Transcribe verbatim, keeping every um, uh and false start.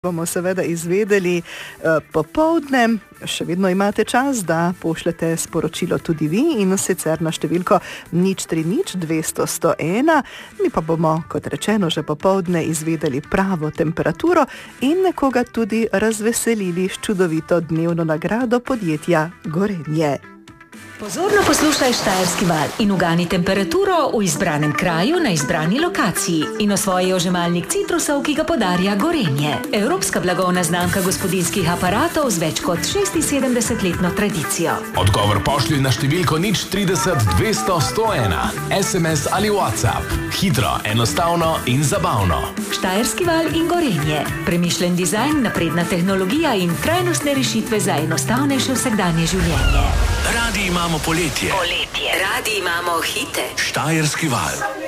Bomo seveda izvedeli popoldne, še vedno imate čas, da pošljete sporočilo tudi vi in sicer na številko nič tri nič dvesto sto ena. Mi pa bomo, kot rečeno, že popoldne izvedeli pravo temperaturo in nekoga tudi razveselili s čudovito dnevno nagrado podjetja Gorenje. Pozorno poslušaj Štajerski val in ugani temperaturo v izbranem kraju na izbrani lokaciji in osvoji ožemalnik citrusov, ki ga podarja Gorenje. Evropska blagovna znamka gospodinjskih aparatov z več kot šestinsedemdesetletno tradicijo. Odgovor pošlji na številko nič trideset dvesto sto ena. es em es ali WhatsApp. Hitro, enostavno in zabavno. Štajerski val in Gorenje. Premišljen dizajn, napredna tehnologija in trajnostne rešitve za enostavnejše vsakdanje življenje. Radi imamo poletje. Poletje. Radi imamo hite. Štajerski val.